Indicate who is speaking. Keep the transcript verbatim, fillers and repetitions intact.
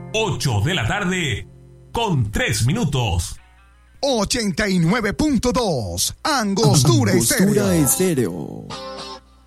Speaker 1: ocho de la tarde con tres minutos.
Speaker 2: ochenta y nueve punto dos Angostura Estéreo.
Speaker 3: Estéreo.